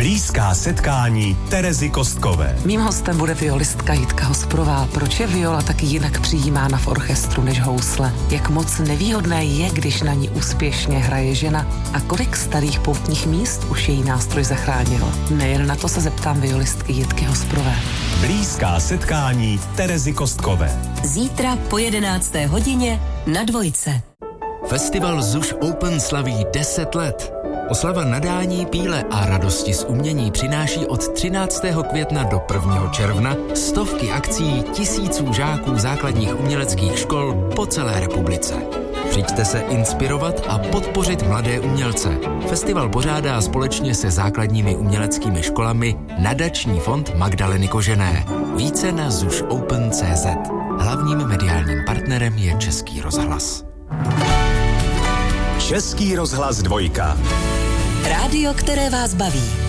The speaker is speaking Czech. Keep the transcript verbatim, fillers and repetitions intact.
Blízká setkání Terezy Kostkové. Mým hostem bude violistka Jitka Hospodová. Proč je viola tak jinak přijímána v orchestru než housle? Jak moc nevýhodné je, když na ní úspěšně hraje žena? A kolik starých poutních míst už její nástroj zachránil? Nejen na to se zeptám violistky Jitky Hospodové. Blízká setkání Terezy Kostkové. Zítra po jedenácté hodině na Dvojce. Festival Zuš Open slaví deset let. Oslava nadání, píle a radosti z umění přináší od třináctého května do prvního června stovky akcí tisíců žáků základních uměleckých škol po celé republice. Přijďte se inspirovat a podpořit mladé umělce. Festival pořádá společně se základními uměleckými školami Nadační fond Magdaleny Kožené. Více na zuš open tečka cé zet. Hlavním mediálním partnerem je Český rozhlas. Český rozhlas dvojka. Rádio, které vás baví.